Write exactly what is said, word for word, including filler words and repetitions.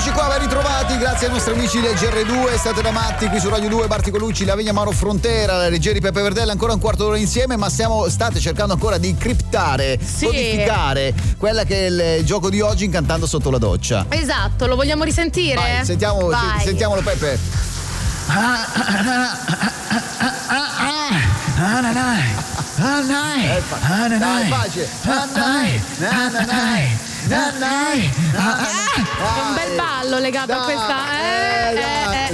Eccoci qua, ben ritrovati, grazie ai nostri amici del G R due, state da matti qui su Radio due, Barti Colucci, Lavegna Mauro Frontera, la Leggeri Peppe Verdella, ancora un quarto d'ora insieme, ma stiamo, state cercando ancora di criptare, sì. codificare quella che è il gioco di oggi, incantando sotto la doccia. Esatto, lo vogliamo risentire? Vai, sentiamo, Vai. sentiamolo Peppe. Ah, dai, pace. È un bel ballo legato a questa. Eh, eh, eh,